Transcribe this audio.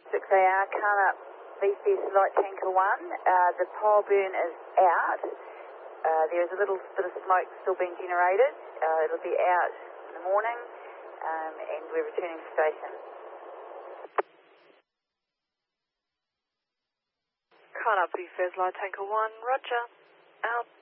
6AR, Carnup, VCS Light Tanker 1. The pole burn is out. There is a little bit of smoke still being generated. It'll be out in the morning, and we're returning to station. Carnup, VCS Light Tanker 1, roger. Out.